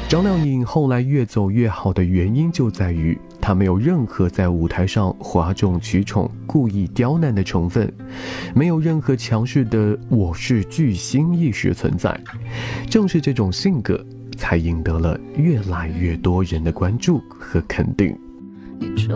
张靓颖后来越走越好的原因就在于她没有任何在舞台上哗众取宠、故意刁难的成分，没有任何强势的我是巨星意识存在。正是这种性格才赢得了越来越多人的关注和肯定。 你终